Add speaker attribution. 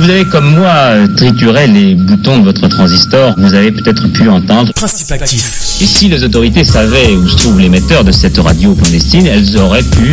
Speaker 1: vous avez, comme moi, trituré les boutons de votre transistor, vous avez peut-être pu entendre
Speaker 2: Principe actif.
Speaker 1: Et si les autorités savaient où se trouve l'émetteur de cette radio clandestine, elles auraient pu